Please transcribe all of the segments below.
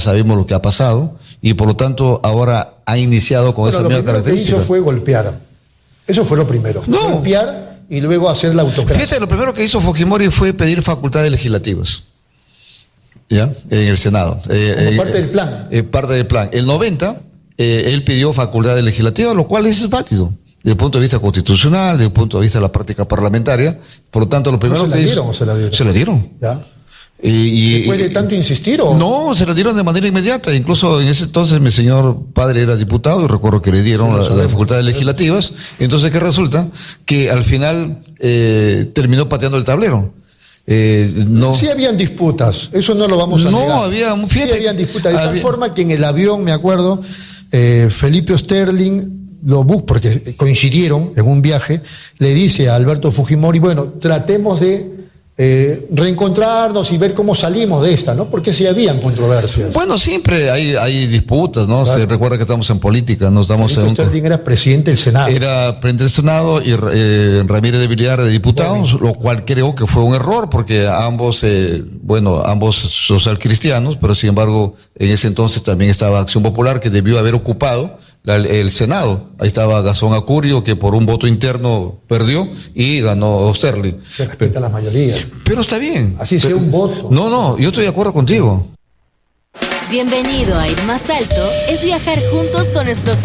sabemos lo que ha pasado, y por lo tanto ahora ha iniciado con esa misma característica. Lo primero que hizo fue golpear. Eso fue lo primero. No. Golpear y luego hacer la autocracia. Fíjate, lo primero que hizo Fujimori fue pedir facultades legislativas, ¿ya? En el Senado. Como parte del plan. Parte del plan. El 90, él pidió facultades legislativas, lo cual es válido. Desde el punto de vista constitucional, desde el punto de vista de la práctica parlamentaria. Por lo tanto, lo primero que hizo... ¿O se la dieron? Se la dieron. ¿Ya? ¿Después de tanto insistir o...? No, se la dieron de manera inmediata. Incluso en ese entonces mi señor padre era diputado y recuerdo que le dieron las facultades legislativas. Entonces, ¿qué resulta? Que al final terminó pateando el tablero. No. Sí habían disputas, eso no lo vamos a negar. No, había... Fíjate, sí habían disputas, de tal forma que en el avión, me acuerdo, Felipe Sterling... porque coincidieron en un viaje, le dice a Alberto Fujimori, bueno, tratemos de reencontrarnos y ver cómo salimos de esta, ¿no? Porque sí habían controversias. Bueno, siempre hay disputas, ¿no? Claro. Se recuerda que estamos en política, no estamos Felipe Sterling era presidente del Senado. Era presidente del Senado y Ramírez de Villar de diputados, lo cual creo que fue un error, porque ambos socialcristianos, pero sin embargo, en ese entonces también estaba Acción Popular, que debió haber ocupado el Senado. Ahí estaba Gastón Acurio, que por un voto interno perdió, y ganó Sterling. Se respeta las mayorías. Pero está bien. Así sea un voto. No, yo estoy de acuerdo contigo. Bienvenido a Ir Más Alto es viajar juntos con nuestros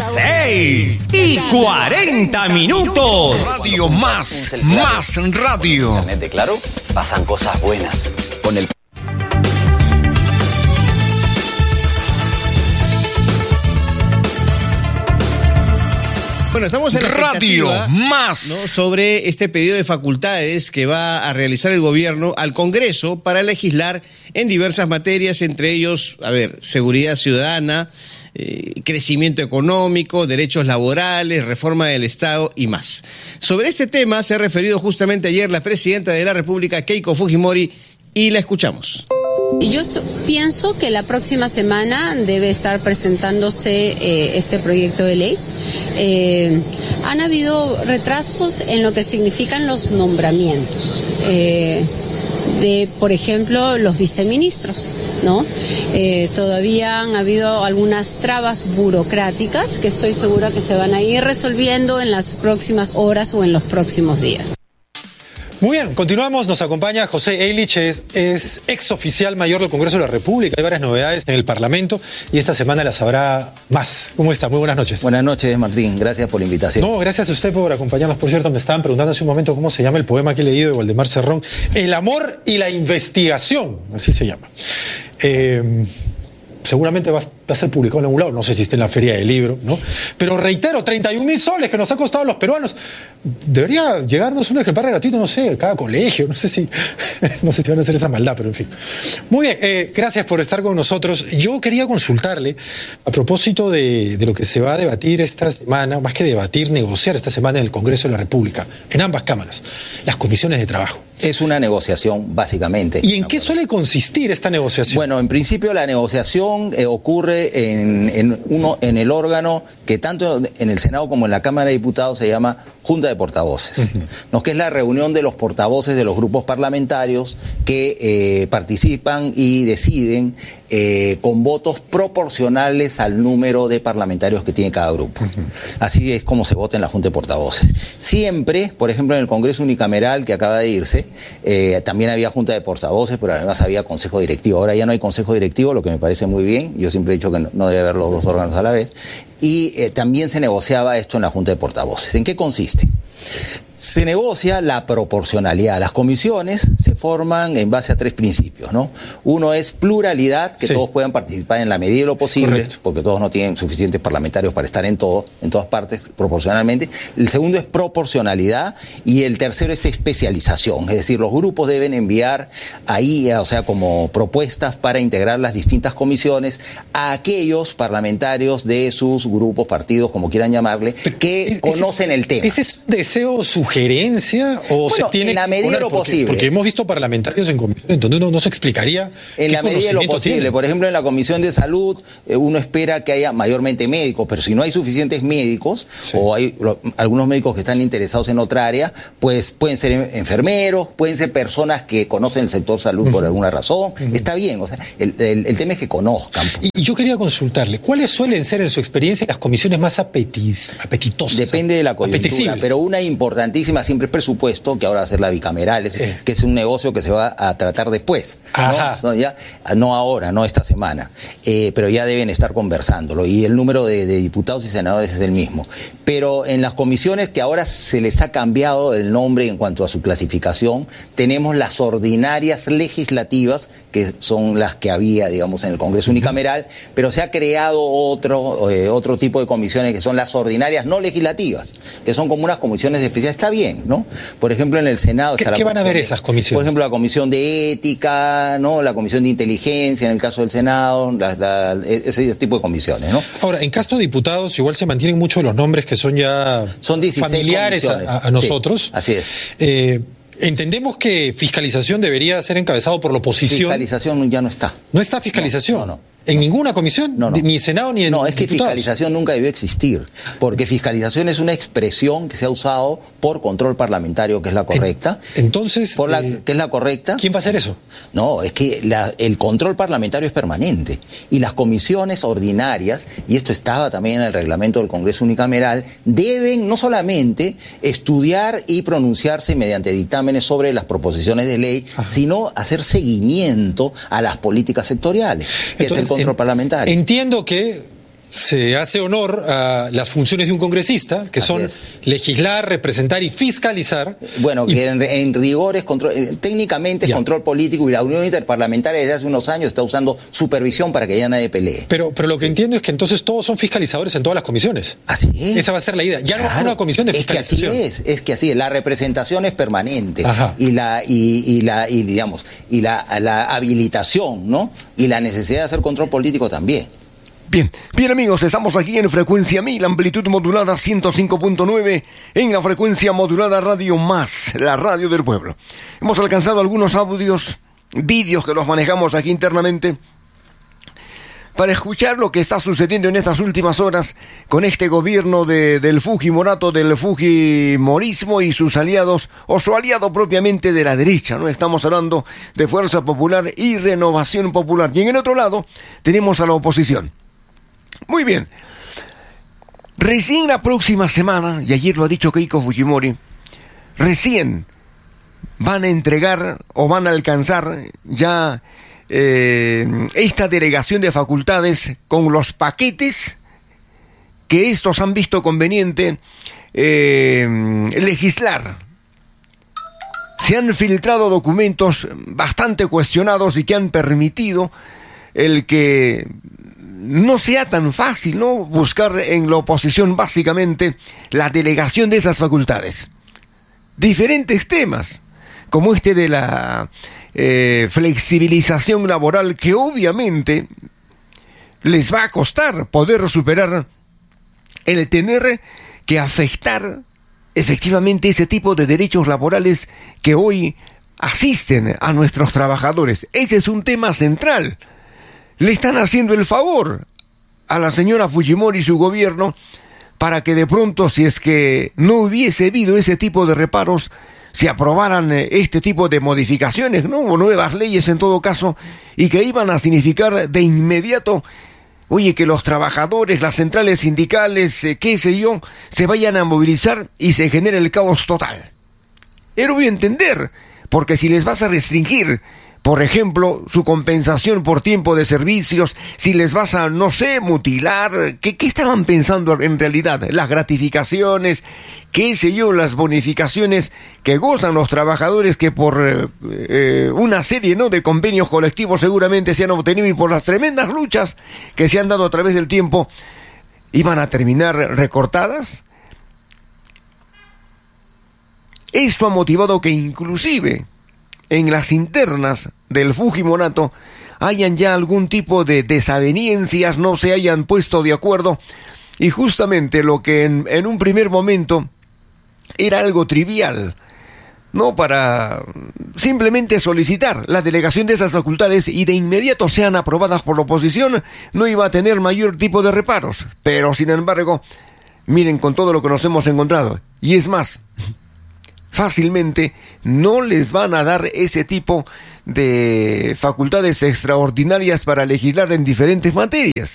6:40 minutos. Radio Más Radio. En Internet de Claro pasan cosas buenas. Con el Bueno, estamos en la Radio Más, ¿no?, sobre este pedido de facultades que va a realizar el gobierno al Congreso para legislar en diversas materias, entre ellos, seguridad ciudadana, crecimiento económico, derechos laborales, reforma del Estado y más. Sobre este tema se ha referido justamente ayer la presidenta de la República, Keiko Fujimori, y la escuchamos. Yo pienso que la próxima semana debe estar presentándose este proyecto de ley. Han habido retrasos en lo que significan los nombramientos de, por ejemplo, los viceministros, ¿no? Todavía han habido algunas trabas burocráticas que estoy segura que se van a ir resolviendo en las próximas horas o en los próximos días. Muy bien, continuamos, nos acompaña José Eilich, es ex oficial mayor del Congreso de la República, hay varias novedades en el Parlamento y esta semana las habrá más. ¿Cómo está? Muy buenas noches. Buenas noches, Martín, gracias por la invitación. No, gracias a usted por acompañarnos. Por cierto, me estaban preguntando hace un momento cómo se llama el poema que he leído de Waldemar Cerrón, El amor y la investigación, así se llama. Seguramente va a ser publicado en algún lado, no sé si está en la Feria del Libro, ¿no? Pero reitero, 31.000 soles que nos ha costado a los peruanos. Debería llegarnos un ejemplar gratuito, no sé, a cada colegio, no sé si van a hacer esa maldad, pero en fin. Muy bien, gracias por estar con nosotros. Yo quería consultarle, a propósito de lo que se va a debatir esta semana, más que debatir, negociar esta semana en el Congreso de la República, en ambas cámaras, las comisiones de trabajo. Es una negociación, básicamente. ¿Y en qué suele consistir esta negociación? Bueno, en principio la negociación ocurre en el órgano que tanto en el Senado como en la Cámara de Diputados se llama Junta de Portavoces, ¿no? Que es la reunión de los portavoces de los grupos parlamentarios que participan y deciden con votos proporcionales al número de parlamentarios que tiene cada grupo. Así es como se vota en la Junta de Portavoces. Siempre, por ejemplo, en el Congreso Unicameral que acaba de irse, también había Junta de Portavoces, pero además había Consejo Directivo. Ahora ya no hay Consejo Directivo, lo que me parece muy bien. Yo siempre he dicho que no debe haber los dos órganos a la vez. Y también se negociaba esto en la Junta de Portavoces. ¿En qué consiste? Se negocia la proporcionalidad. Las comisiones se forman en base a 3 principios, ¿no? Uno es pluralidad, que todos puedan participar en la medida de lo posible, correcto, porque todos no tienen suficientes parlamentarios para estar en todas partes proporcionalmente. El segundo es proporcionalidad y el tercero es especialización, es decir, los grupos deben enviar ahí, o sea, como propuestas para integrar las distintas comisiones a aquellos parlamentarios de sus grupos, partidos, como quieran llamarle, que conocen el tema. ¿Ese es un deseo sugerencia o bueno, se tiene en la medida de lo posible? Porque hemos visto parlamentarios en comisiones donde uno no se explicaría en la medida de lo posible. Tiene. Por ejemplo, en la Comisión de Salud uno espera que haya mayormente médicos, pero si no hay suficientes médicos o hay algunos médicos que están interesados en otra área, pues pueden ser enfermeros, pueden ser personas que conocen el sector salud por alguna razón. Está bien, o sea, el tema es que conozcan. Y Y yo quería consultarle, ¿cuáles suelen ser en su experiencia las comisiones más apetitosas? Depende de la coyuntura, apetecibles? pero una importantísima siempre es presupuesto, que ahora va a ser la bicameral, que es un negocio que se va a tratar después, ¿no? Ya, no ahora, no esta semana, pero ya deben estar conversándolo, y el número de diputados y senadores es el mismo. Pero en las comisiones que ahora se les ha cambiado el nombre en cuanto a su clasificación, tenemos las ordinarias legislativas, que son las que había, digamos, en el Congreso unicameral, pero se ha creado otro tipo de comisiones que son las ordinarias no legislativas, que son como unas comisiones especiales. Está bien, ¿no? Por ejemplo, en el Senado está ¿Qué van a ver esas comisiones? Por ejemplo, la comisión de ética, ¿no? La comisión de inteligencia, en el caso del Senado, ese tipo de comisiones, ¿no? Ahora, en caso de diputados, igual se mantienen mucho los nombres que son ya familiares a nosotros. Sí, así es. Entendemos que fiscalización debería ser encabezado por la oposición. Fiscalización ya no está. ¿No está fiscalización? No. ¿En ninguna comisión? No. Ni Senado ni en No, es que diputados. fiscalización nunca debió existir, porque fiscalización es una expresión que se ha usado por control parlamentario, que es la correcta. Entonces, que es la correcta. ¿Quién va a hacer eso? No, es que el control parlamentario es permanente, y las comisiones ordinarias, y esto estaba también en el reglamento del Congreso unicameral, deben no solamente estudiar y pronunciarse mediante dictámenes sobre las proposiciones de ley, sino hacer seguimiento a las políticas sectoriales, que es el control parlamentario. Entiendo que se hace honor a las funciones de un congresista, que son legislar, representar y fiscalizar. Bueno, que en rigor es control, técnicamente es control político, y la Unión Interparlamentaria desde hace unos años está usando supervisión para que ya nadie pelee. Pero lo que entiendo es que entonces todos son fiscalizadores en todas las comisiones. Así es. Esa va a ser la idea. Ya no es una comisión de fiscalización. Es que así es. La representación es permanente. Y la habilitación, ¿no? Y la necesidad de hacer control político también. Bien amigos, estamos aquí en frecuencia 1000, amplitud modulada 105.9, en la frecuencia modulada Radio Más, la radio del pueblo. Hemos alcanzado algunos audios, vídeos que los manejamos aquí internamente, para escuchar lo que está sucediendo en estas últimas horas con este gobierno del Fujimorato, del Fujimorismo y sus aliados, o su aliado propiamente de la derecha, ¿no? Estamos hablando de Fuerza Popular y Renovación Popular. Y en el otro lado tenemos a la oposición. Muy bien, recién la próxima semana, y ayer lo ha dicho Keiko Fujimori, recién van a entregar o van a alcanzar ya esta delegación de facultades con los paquetes que estos han visto conveniente legislar. Se han filtrado documentos bastante cuestionados y que han permitido el que no sea tan fácil, ¿no?, buscar en la oposición básicamente la delegación de esas facultades. Diferentes temas, como este de la flexibilización laboral, que obviamente les va a costar poder superar el tener que afectar efectivamente ese tipo de derechos laborales que hoy asisten a nuestros trabajadores. Ese es un tema central. Le están haciendo el favor a la señora Fujimori y su gobierno para que de pronto, si es que no hubiese habido ese tipo de reparos, se aprobaran este tipo de modificaciones, ¿no?, o nuevas leyes en todo caso, y que iban a significar de inmediato, oye, que los trabajadores, las centrales sindicales, qué sé yo, se vayan a movilizar y se genere el caos total. Era obvio entender, porque si les vas a restringir, por ejemplo, su compensación por tiempo de servicios, si les vas a, no sé, mutilar, ¿qué estaban pensando en realidad? Las gratificaciones, qué sé yo, las bonificaciones que gozan los trabajadores, que por una serie, ¿no?, de convenios colectivos seguramente se han obtenido, y por las tremendas luchas que se han dado a través del tiempo, iban a terminar recortadas. Esto ha motivado que inclusive en las internas del Fujimorato hayan ya algún tipo de desavenencias, no se hayan puesto de acuerdo, y justamente lo que en un primer momento era algo trivial, no, para simplemente solicitar la delegación de esas facultades y de inmediato sean aprobadas por la oposición, no iba a tener mayor tipo de reparos. Pero sin embargo, miren con todo lo que nos hemos encontrado, y es más, fácilmente no les van a dar ese tipo de facultades extraordinarias para legislar en diferentes materias.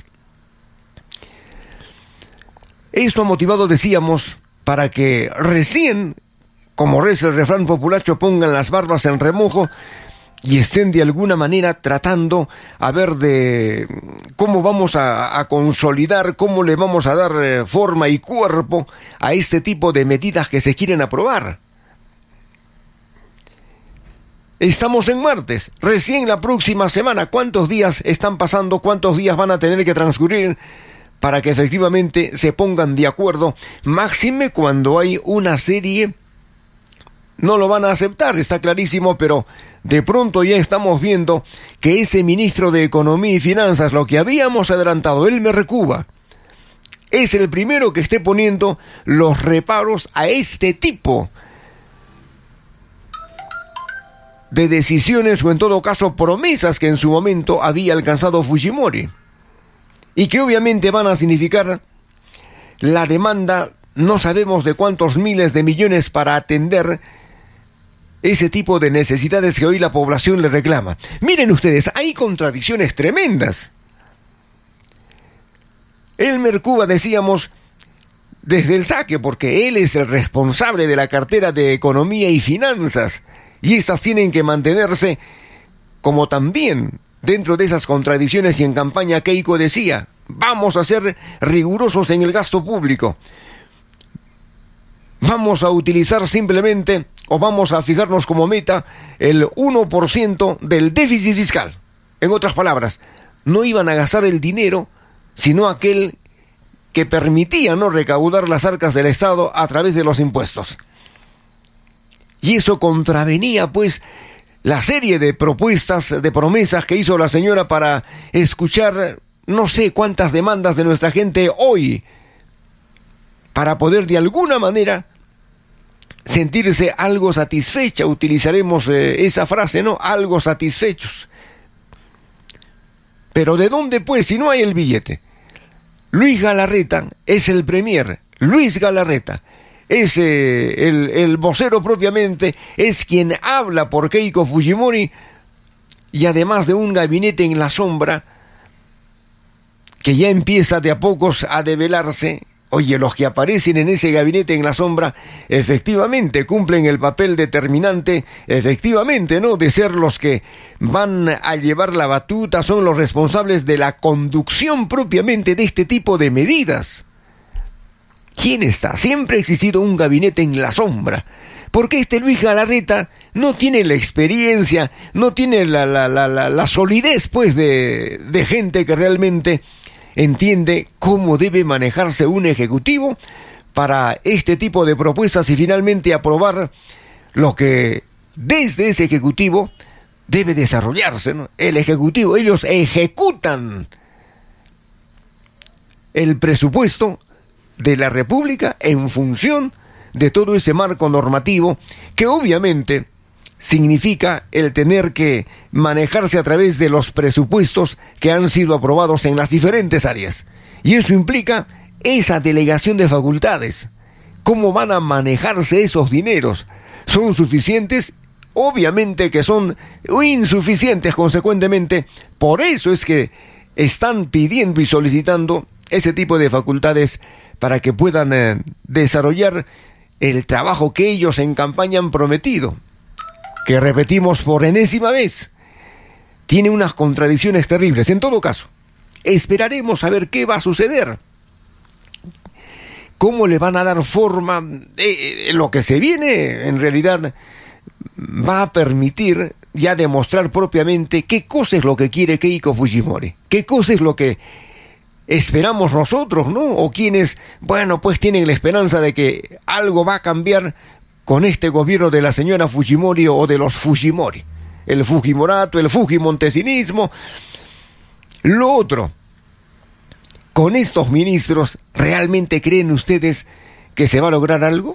Esto ha motivado, decíamos, para que recién, como reza el refrán populacho, pongan las barbas en remojo y estén de alguna manera tratando a ver de cómo vamos a consolidar, cómo le vamos a dar forma y cuerpo a este tipo de medidas que se quieren aprobar. Estamos en martes, recién la próxima semana. ¿Cuántos días están pasando? ¿Cuántos días van a tener que transcurrir para que efectivamente se pongan de acuerdo? Máxime cuando hay una serie, no lo van a aceptar, está clarísimo, pero de pronto ya estamos viendo que ese ministro de Economía y Finanzas, lo que habíamos adelantado, Elmer Recuba, es el primero que esté poniendo los reparos a este tipo de decisiones, o en todo caso promesas que en su momento había alcanzado Fujimori, y que obviamente van a significar la demanda, no sabemos de cuántos miles de millones para atender ese tipo de necesidades que hoy la población le reclama. Miren ustedes, hay contradicciones tremendas. Elmer Cuba, decíamos, desde el saque, porque él es el responsable de la cartera de Economía y Finanzas, y estas tienen que mantenerse, como también dentro de esas contradicciones. Y en campaña Keiko decía, vamos a ser rigurosos en el gasto público, vamos a utilizar simplemente, o vamos a fijarnos como meta, el 1% del déficit fiscal. En otras palabras, no iban a gastar el dinero, sino aquel que permitía no recaudar las arcas del Estado a través de los impuestos. Y eso contravenía, pues, la serie de propuestas, de promesas que hizo la señora para escuchar no sé cuántas demandas de nuestra gente hoy, para poder de alguna manera sentirse algo satisfecha. Utilizaremos esa frase, ¿no? Algo satisfechos. Pero ¿de dónde, pues, si no hay el billete? Luis Galarreta es el premier. Luis Galarreta es el vocero propiamente, es quien habla por Keiko Fujimori, y además de un gabinete en la sombra que ya empieza de a pocos a develarse. Oye, los que aparecen en ese gabinete en la sombra efectivamente cumplen el papel determinante, efectivamente, ¿no?, de ser los que van a llevar la batuta, son los responsables de la conducción propiamente de este tipo de medidas. ¿Quién está? Siempre ha existido un gabinete en la sombra, porque este Luis Galarreta no tiene la experiencia, no tiene la solidez, pues, de gente que realmente entiende cómo debe manejarse un ejecutivo para este tipo de propuestas y finalmente aprobar lo que desde ese ejecutivo debe desarrollarse, ¿no? El ejecutivo, ellos ejecutan el presupuesto de la República en función de todo ese marco normativo que obviamente significa el tener que manejarse a través de los presupuestos que han sido aprobados en las diferentes áreas. Y eso implica esa delegación de facultades. ¿Cómo van a manejarse esos dineros? ¿Son suficientes? Obviamente que son insuficientes, consecuentemente. Por eso es que están pidiendo y solicitando ese tipo de facultades para que puedan desarrollar el trabajo que ellos en campaña han prometido, que repetimos por enésima vez, tiene unas contradicciones terribles. En todo caso, esperaremos a ver qué va a suceder, cómo le van a dar forma. Lo que se viene en realidad va a permitir ya demostrar propiamente qué cosa es lo que quiere Keiko Fujimori, qué cosa es lo que esperamos nosotros, ¿no? O quienes, bueno, pues tienen la esperanza de que algo va a cambiar con este gobierno de la señora Fujimori o de los Fujimori. El Fujimorato, el Fujimontesinismo. Lo otro, con estos ministros, ¿realmente creen ustedes que se va a lograr algo?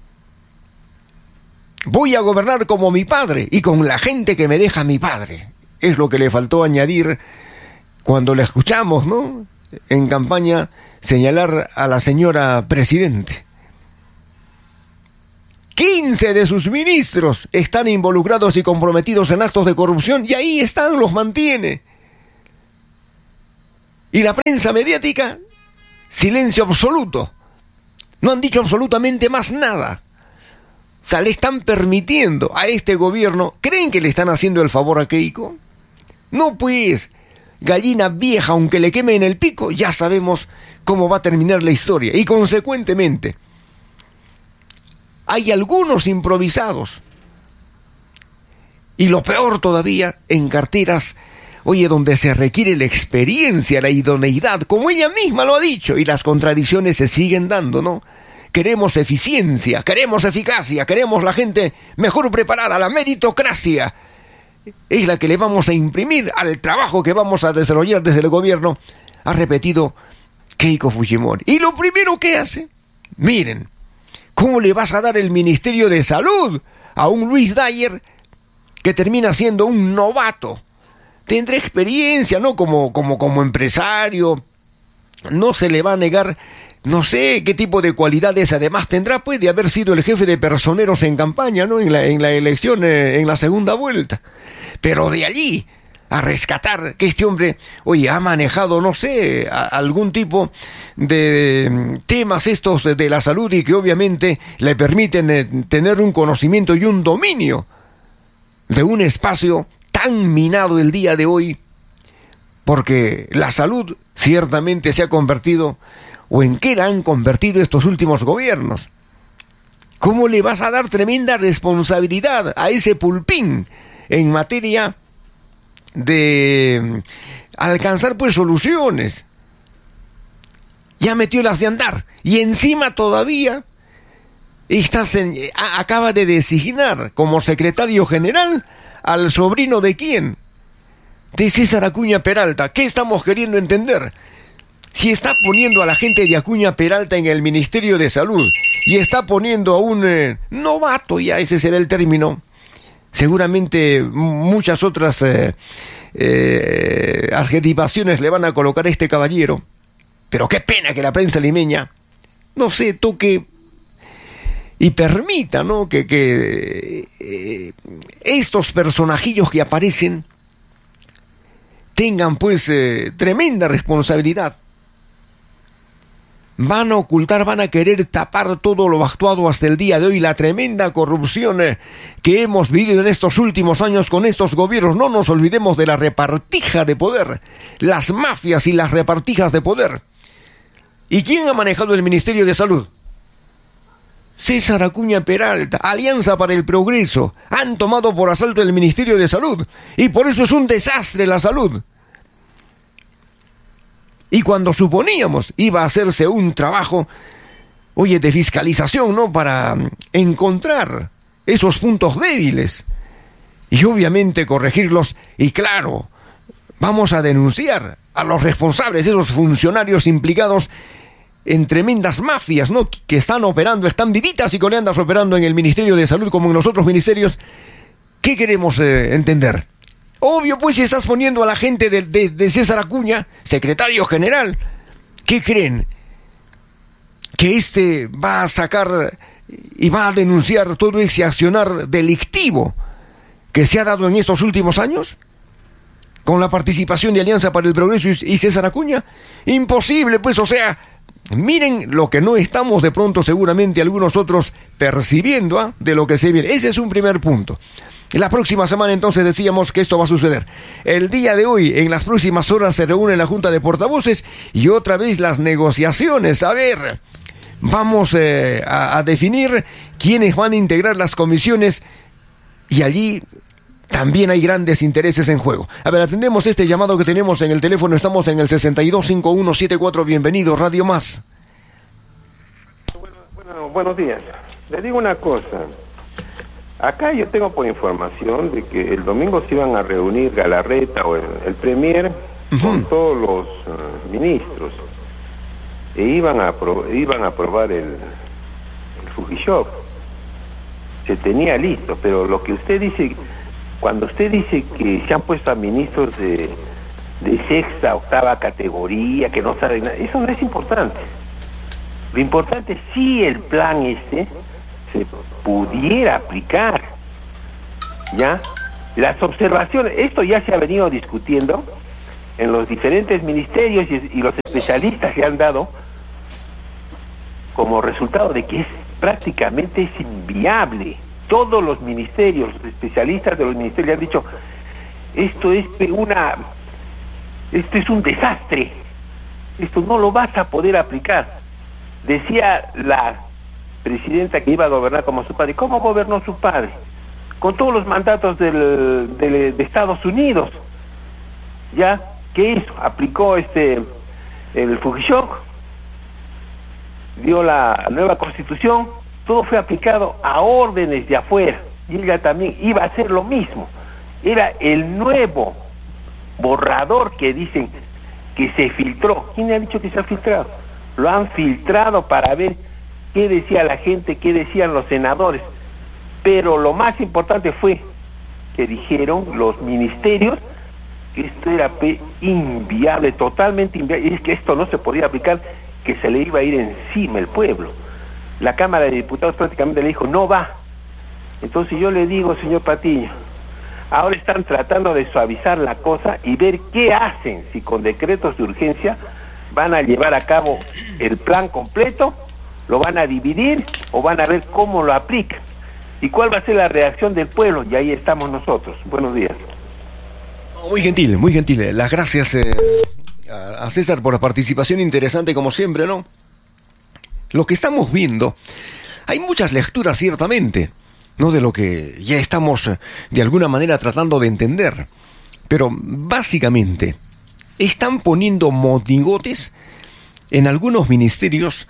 Voy a gobernar como mi padre y con la gente que me deja mi padre. Es lo que le faltó añadir cuando le escuchamos, ¿no?, en campaña señalar a la señora presidente. 15 de sus ministros están involucrados y comprometidos en actos de corrupción y ahí están, los mantiene. Y la prensa mediática, silencio absoluto. No han dicho absolutamente más nada. O sea, le están permitiendo a este gobierno. ¿Creen que le están haciendo el favor a Keiko? No, pues, gallina vieja, aunque le quemen el pico, ya sabemos cómo va a terminar la historia. Y consecuentemente, hay algunos improvisados. Y lo peor todavía, en carteras, oye, donde se requiere la experiencia, la idoneidad, como ella misma lo ha dicho, y las contradicciones se siguen dando, ¿no? Queremos eficiencia, queremos eficacia, queremos la gente mejor preparada, la meritocracia. Es la que le vamos a imprimir al trabajo que vamos a desarrollar desde el gobierno, ha repetido Keiko Fujimori. Y lo primero que hace, miren, ¿cómo le vas a dar el Ministerio de Salud a un Luis Dyer que termina siendo un novato? Tendrá experiencia, ¿no? Como empresario, no se le va a negar, no sé qué tipo de cualidades además tendrá, pues, de haber sido el jefe de personeros en campaña, ¿no? En la elección, en la segunda vuelta. Pero de allí a rescatar que este hombre, oye, ha manejado, no sé, algún tipo de temas estos de la salud y que obviamente le permiten tener un conocimiento y un dominio de un espacio tan minado el día de hoy, porque la salud ciertamente se ha convertido, o en qué la han convertido estos últimos gobiernos. ¿Cómo le vas a dar tremenda responsabilidad a ese pulpín en materia de alcanzar pues soluciones? Ya metió las de andar y encima todavía acaba de designar como secretario general al sobrino de quién, de César Acuña Peralta. ¿Qué estamos queriendo entender? Si está poniendo a la gente de Acuña Peralta en el Ministerio de Salud y está poniendo a un novato, ya ese será el término, seguramente muchas otras adjetivaciones le van a colocar a este caballero, pero qué pena que la prensa limeña, no sé, toque y permita, ¿no?, que estos personajillos que aparecen tengan pues tremenda responsabilidad. Van a ocultar, van a querer tapar todo lo actuado hasta el día de hoy, la tremenda corrupción que hemos vivido en estos últimos años con estos gobiernos. No nos olvidemos de la repartija de poder, las mafias y las repartijas de poder. ¿Y quién ha manejado el Ministerio de Salud? César Acuña Peralta, Alianza para el Progreso, han tomado por asalto el Ministerio de Salud y por eso es un desastre la salud. Y cuando suponíamos iba a hacerse un trabajo, oye, de fiscalización, ¿no?, para encontrar esos puntos débiles y obviamente corregirlos, y claro, vamos a denunciar a los responsables, esos funcionarios implicados en tremendas mafias, ¿no?, que están operando, están vivitas y coleandas operando en el Ministerio de Salud como en los otros ministerios. ¿Qué queremos entender? Obvio, pues, si estás poniendo a la gente de César Acuña, secretario general, ¿qué creen? ¿Que este va a sacar y va a denunciar todo ese accionar delictivo que se ha dado en estos últimos años? ¿Con la participación de Alianza para el Progreso y César Acuña? Imposible, pues, o sea, miren lo que no estamos de pronto seguramente algunos otros percibiendo de lo que se viene. Ese es un primer punto. La próxima semana entonces decíamos que esto va a suceder. El día de hoy, en las próximas horas, se reúne la Junta de Portavoces y otra vez las negociaciones. A ver, vamos a definir quiénes van a integrar las comisiones y allí también hay grandes intereses en juego. A ver, atendemos este llamado que tenemos en el teléfono. Estamos en el 625174. Bienvenido, Radio Más. Buenos días. Le digo una cosa. Acá yo tengo por información de que el domingo se iban a reunir Galarreta o el Premier con todos los ministros e iban a aprobar el Fujishop. Se tenía listo, pero lo que usted dice, cuando usted dice que se han puesto a ministros de sexta, octava categoría, que no saben nada, eso no es importante. Lo importante es si el plan se pudiera aplicar. ¿Ya? Las observaciones, esto ya se ha venido discutiendo en los diferentes ministerios y los especialistas le han dado como resultado de que prácticamente es inviable. Todos los ministerios, los especialistas de los ministerios han dicho, esto es un desastre, esto no lo vas a poder aplicar. Decía la presidenta que iba a gobernar como su padre. ¿Cómo gobernó su padre? Con todos los mandatos de Estados Unidos. ¿Ya? ¿Qué hizo? Aplicó el Fujishoku, dio la nueva constitución, todo fue aplicado a órdenes de afuera, y ella también iba a hacer lo mismo. Era el nuevo borrador que dicen que se filtró. ¿Quién le ha dicho que se ha filtrado? Lo han filtrado para ver qué decía la gente, qué decían los senadores, pero lo más importante fue que dijeron los ministerios que esto era inviable, totalmente inviable, y es que esto no se podía aplicar, que se le iba a ir encima el pueblo. La Cámara de Diputados prácticamente le dijo, no va. Entonces yo le digo, señor Patiño, ahora están tratando de suavizar la cosa y ver qué hacen, si con decretos de urgencia van a llevar a cabo el plan completo, lo van a dividir o van a ver cómo lo aplican. ¿Y cuál va a ser la reacción del pueblo? Y ahí estamos nosotros. Buenos días. Muy gentil, muy gentil. Las gracias a César por la participación interesante como siempre, ¿no? Lo que estamos viendo, hay muchas lecturas ciertamente, ¿no? De lo que ya estamos de alguna manera tratando de entender. Pero básicamente están poniendo monigotes en algunos ministerios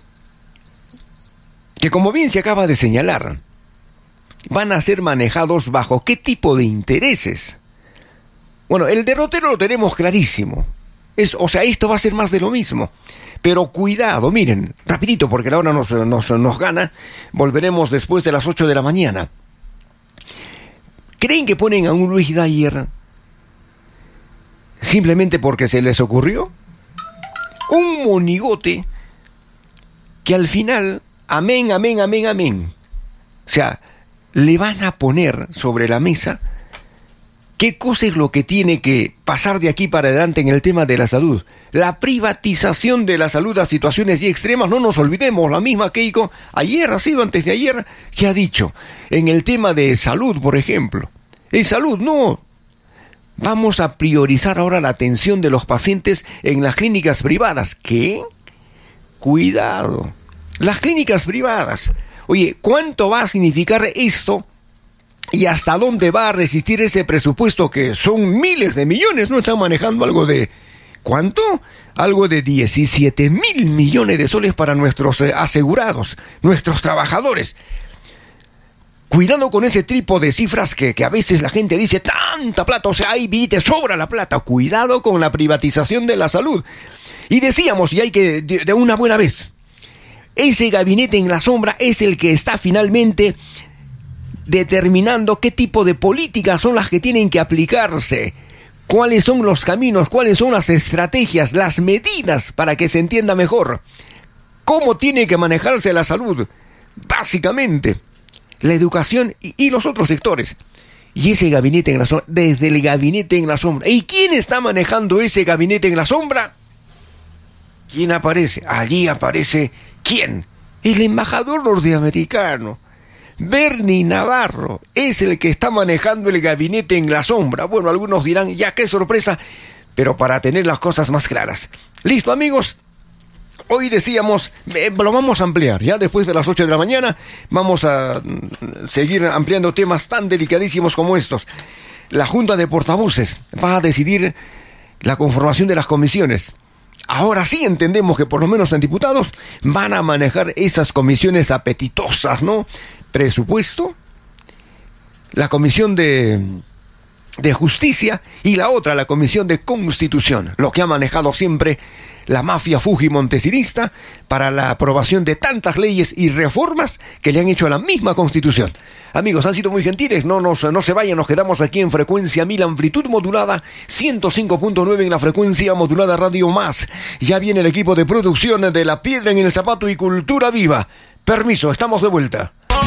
que, como bien se acaba de señalar, van a ser manejados bajo qué tipo de intereses. Bueno, el derrotero lo tenemos clarísimo. Esto va a ser más de lo mismo. Pero cuidado, miren, rapidito, porque la hora nos gana. Volveremos después de las 8 de la mañana. ¿Creen que ponen a un Luis Dayer simplemente porque se les ocurrió? Un monigote que al final, amén. O sea, le van a poner sobre la mesa qué cosa es lo que tiene que pasar de aquí para adelante en el tema de la salud. La privatización de la salud a situaciones y extremas, no nos olvidemos, la misma Keiko, ayer ha sido antes de ayer, que ha dicho, en el tema de salud, por ejemplo, en salud, no, vamos a priorizar ahora la atención de los pacientes en las clínicas privadas. ¿Qué? Cuidado, las clínicas privadas. Oye, ¿cuánto va a significar esto? ¿Y hasta dónde va a resistir ese presupuesto que son miles de millones? ¿No están manejando algo de... ¿cuánto? Algo de 17,000 millones de soles para nuestros asegurados, nuestros trabajadores. Cuidado con ese tipo de cifras que a veces la gente dice, tanta plata, o sea, ahí te sobra la plata. Cuidado con la privatización de la salud. Y decíamos, y hay que, de una buena vez, ese gabinete en la sombra es el que está finalmente determinando qué tipo de políticas son las que tienen que aplicarse, cuáles son los caminos, cuáles son las estrategias, las medidas para que se entienda mejor cómo tiene que manejarse la salud, básicamente la educación y los otros sectores. Y ese gabinete en la sombra, desde el gabinete en la sombra. ¿Y quién está manejando ese gabinete en la sombra? ¿Quién aparece? Allí aparece, ¿quién? El embajador norteamericano. Bernie Navarro es el que está manejando el gabinete en la sombra. Bueno, algunos dirán, ya qué sorpresa, pero para tener las cosas más claras. ¿Listo, amigos? Hoy decíamos, lo vamos a ampliar, ya después de las 8 de la mañana, vamos a seguir ampliando temas tan delicadísimos como estos. La Junta de Portavoces va a decidir la conformación de las comisiones. Ahora sí entendemos que por lo menos en diputados van a manejar esas comisiones apetitosas, ¿no? Presupuesto, la Comisión de Justicia y la otra, la Comisión de Constitución, lo que ha manejado siempre la mafia fujimontesinista para la aprobación de tantas leyes y reformas que le han hecho a la misma Constitución. Amigos, han sido muy gentiles, no se vayan, nos quedamos aquí en frecuencia 1000, amplitud modulada, 105.9 en la frecuencia modulada Radio Más. Ya viene el equipo de producción de La Piedra en el Zapato y Cultura Viva. Permiso, estamos de vuelta.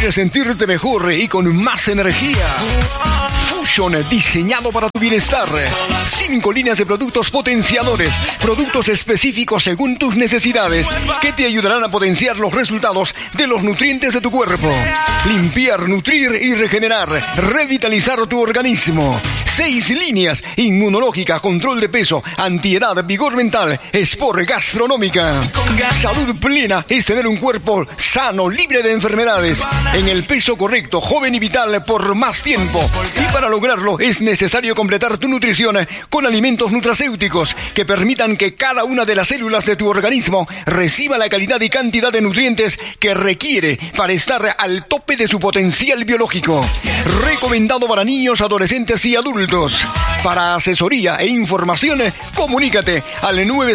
¿Quieres sentirte mejor y con más energía? Fusion, diseñado para tu bienestar. 5 líneas de productos potenciadores, productos específicos según tus necesidades, que te ayudarán a potenciar los resultados de los nutrientes de tu cuerpo. Limpiar, nutrir y regenerar, revitalizar tu organismo. 6 líneas: inmunológica, control de peso, antiedad, vigor mental, sport, gastronómica. Salud plena es tener un cuerpo sano, libre de enfermedades, en el peso correcto, joven y vital por más tiempo. Y para lograrlo es necesario completar tu nutrición con alimentos nutracéuticos que permitan que cada una de las células de tu organismo reciba la calidad y cantidad de nutrientes que requiere para estar al tope de su potencial biológico. Recomendado para niños, adolescentes y adultos. Para asesoría e información, comunícate al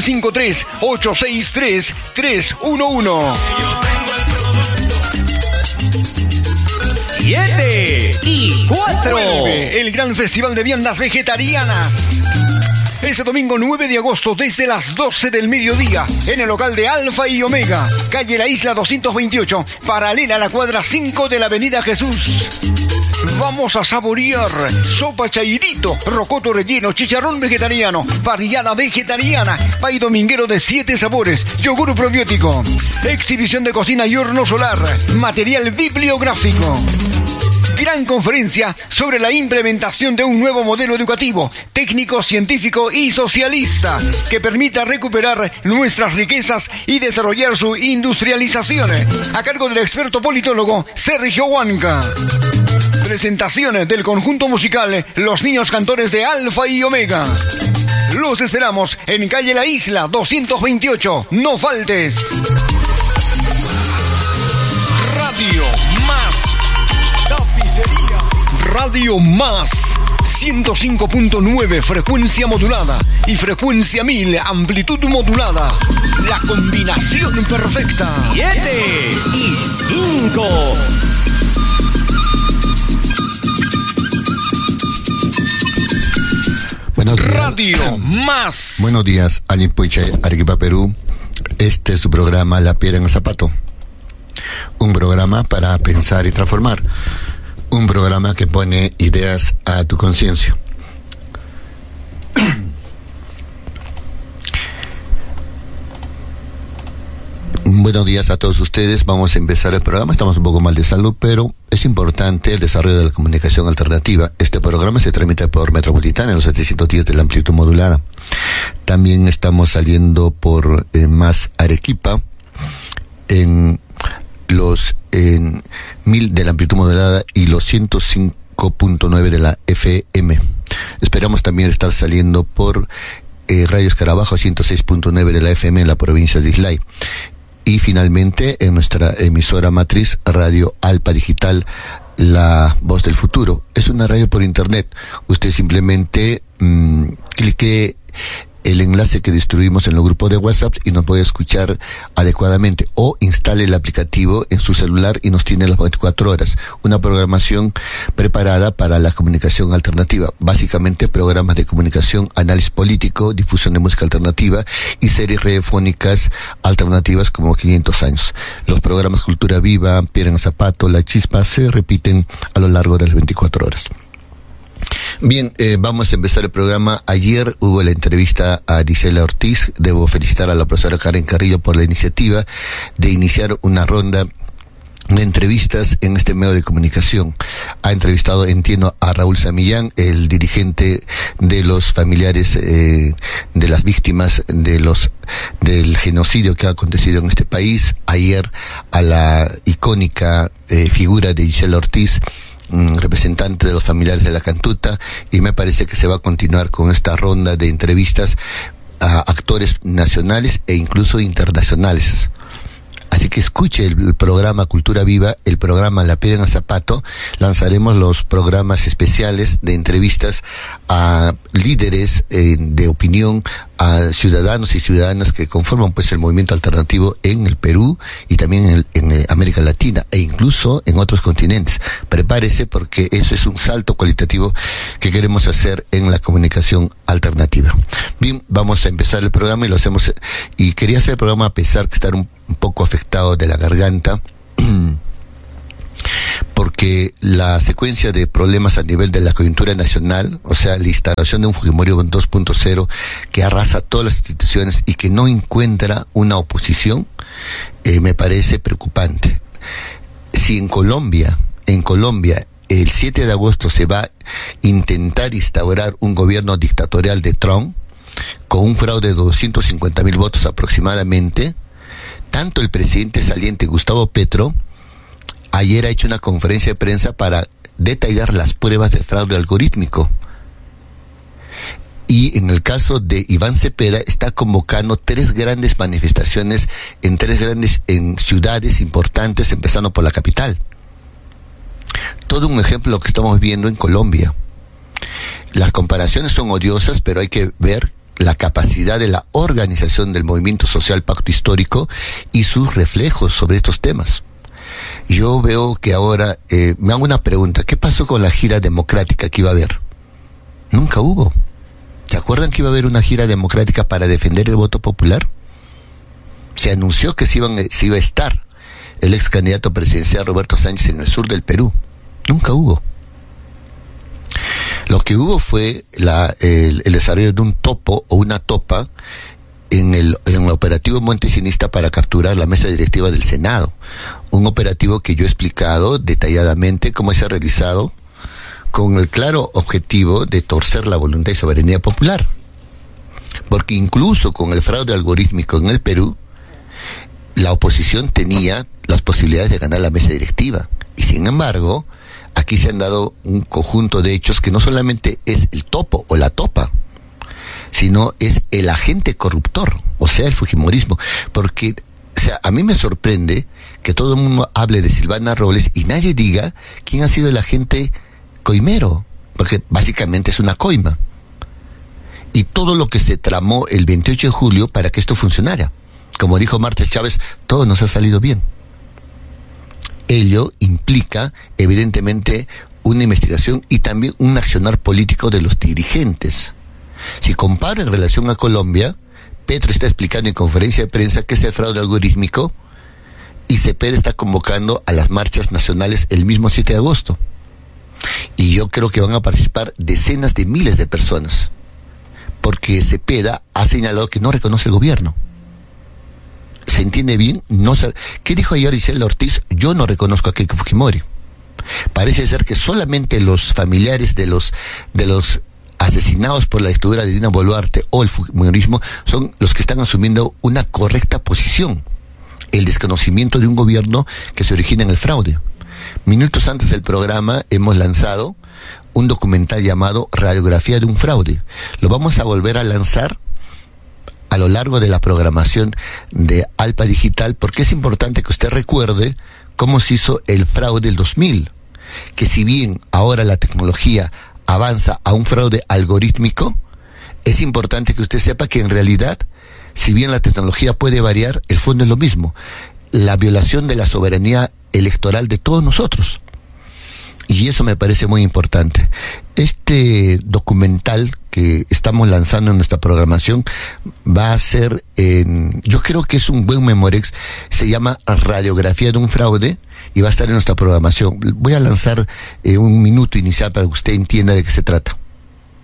953-863-311. 7 y 4. El gran festival de viandas vegetarianas. Este domingo 9 de agosto desde las 12 del mediodía en el local de Alfa y Omega, calle La Isla 228, paralela a la cuadra 5 de la avenida Jesús. Vamos a saborear sopa chairito, rocoto relleno, chicharrón vegetariano, parrillada vegetariana, pay dominguero de 7 sabores, yogur probiótico, exhibición de cocina y horno solar, material bibliográfico. Gran conferencia sobre la implementación de un nuevo modelo educativo, técnico, científico y socialista que permita recuperar nuestras riquezas y desarrollar su industrialización, a cargo del experto politólogo Sergio Huanca. Presentación del conjunto musical Los Niños Cantores de Alfa y Omega. Los esperamos en calle La Isla 228. No faltes. Radio Más. Tapicería. Radio Más. 105.9 frecuencia modulada y frecuencia 1000 amplitud modulada. La combinación perfecta. 7 y 5. Radio Más. Buenos días, Alimpuicha, Arequipa, Perú. Este es su programa La Piedra en el Zapato. Un programa para pensar y transformar. Un programa que pone ideas a tu conciencia. Buenos días a todos ustedes. Vamos a empezar el programa. Estamos un poco mal de salud, pero es importante el desarrollo de la comunicación alternativa. Este programa se transmite por Metropolitana en los 710 de la amplitud modulada. También estamos saliendo por Más Arequipa en los 1000 de la amplitud modulada y los 105.9 de la FM. Esperamos también estar saliendo por Radio Escarabajo 106.9 de la FM en la provincia de Islay. Y finalmente en nuestra emisora matriz, Radio Alpa Digital, La Voz del Futuro. Es una radio por internet. Usted simplemente clique el enlace que distribuimos en el grupo de WhatsApp y nos puede escuchar adecuadamente, o instale el aplicativo en su celular y nos tiene las 24 horas. Una programación preparada para la comunicación alternativa. Básicamente programas de comunicación, análisis político, difusión de música alternativa y series radiofónicas alternativas como 500 años. Los programas Cultura Viva, Piedra en el Zapato, La Chispa se repiten a lo largo de las 24 horas. Bien, vamos a empezar el programa. Ayer hubo la entrevista a Gisela Ortiz. Debo felicitar a la profesora Karen Carrillo por la iniciativa de iniciar una ronda de entrevistas en este medio de comunicación. Ha entrevistado, entiendo, a Raúl Samillán, el dirigente de los familiares de las víctimas del genocidio que ha acontecido en este país. Ayer a la icónica figura de Gisela Ortiz, representante de los familiares de la Cantuta, y me parece que se va a continuar con esta ronda de entrevistas a actores nacionales e incluso internacionales. Así que escuche el programa Cultura Viva, el programa La Piedra en el Zapato. Lanzaremos los programas especiales de entrevistas a líderes de opinión, a ciudadanos y ciudadanas que conforman pues el movimiento alternativo en el Perú y también en América Latina e incluso en otros continentes. Prepárese, porque eso es un salto cualitativo que queremos hacer en la comunicación alternativa. Bien, vamos a empezar el programa y lo hacemos, y quería hacer el programa a pesar de estar un poco afectado de la garganta. porque la secuencia de problemas a nivel de la coyuntura nacional, o sea, la instalación de un Fujimori 2.0 que arrasa todas las instituciones y que no encuentra una oposición, me parece preocupante. Si en Colombia, el 7 de agosto se va a intentar instaurar un gobierno dictatorial de Trump, con un fraude de 250.000 votos aproximadamente, tanto el presidente saliente Gustavo Petro ayer ha hecho una conferencia de prensa para detallar las pruebas de fraude algorítmico. Y en el caso de Iván Cepeda está convocando 3 grandes manifestaciones en ciudades importantes, empezando por la capital. Todo un ejemplo de lo que estamos viendo en Colombia. Las comparaciones son odiosas, pero hay que ver la capacidad de la organización del movimiento social Pacto Histórico y sus reflejos sobre estos temas. Yo veo que ahora, me hago una pregunta, ¿qué pasó con la gira democrática que iba a haber? Nunca hubo. ¿Se acuerdan que iba a haber una gira democrática para defender el voto popular? Se anunció que se iba a estar el ex candidato presidencial Roberto Sánchez en el sur del Perú. Nunca hubo. Lo que hubo fue el desarrollo de un topo o una topa en el operativo montesinista para capturar la mesa directiva del Senado. Un operativo que yo he explicado detalladamente cómo se ha realizado con el claro objetivo de torcer la voluntad y soberanía popular. Porque incluso con el fraude algorítmico en el Perú, la oposición tenía las posibilidades de ganar la mesa directiva. Y sin embargo, aquí se han dado un conjunto de hechos que no solamente es el topo o la topa, sino es el agente corruptor, o sea, el fujimorismo. Porque, o sea, a mí me sorprende que todo el mundo hable de Silvana Robles y nadie diga quién ha sido el agente coimero, porque básicamente es una coima. Y todo lo que se tramó el 28 de julio para que esto funcionara. Como dijo Marta Chávez, todo nos ha salido bien. Ello implica, evidentemente, una investigación y también un accionar político de los dirigentes. Si comparo en relación a Colombia, Petro está explicando en conferencia de prensa que es el fraude algorítmico y Cepeda está convocando a las marchas nacionales el mismo 7 de agosto. Y yo creo que van a participar decenas de miles de personas, porque Cepeda ha señalado que no reconoce el gobierno. ¿Se entiende bien? ¿Qué dijo ayer Isela Ortiz? Yo no reconozco a Keiko Fujimori. Parece ser que solamente los familiares de los asesinados por la dictadura de Dina Boluarte o el fujimorismo son los que están asumiendo una correcta posición. El desconocimiento de un gobierno que se origina en el fraude. Minutos antes del programa hemos lanzado un documental llamado Radiografía de un fraude. Lo vamos a volver a lanzar a lo largo de la programación de Alpa Digital, porque es importante que usted recuerde cómo se hizo el fraude del 2000, que si bien ahora la tecnología avanza a un fraude algorítmico, es importante que usted sepa que en realidad, si bien la tecnología puede variar, el fondo es lo mismo, la violación de la soberanía electoral de todos nosotros. Y eso me parece muy importante. Este documental que estamos lanzando en nuestra programación va a ser, yo creo que es un buen memorex, se llama Radiografía de un fraude y va a estar en nuestra programación. Voy a lanzar un minuto inicial para que usted entienda de qué se trata.